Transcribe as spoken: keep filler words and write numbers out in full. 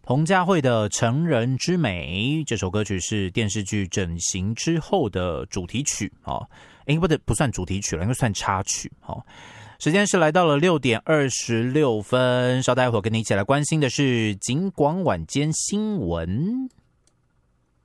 彭佳慧的《成人之美》这首歌曲是电视剧《整形之后》的主题曲哦，应该不对，不算主题曲了，应该算插曲哦。时间是来到了六点二十六分，稍待会儿跟你一起来关心的是警广晚间新闻。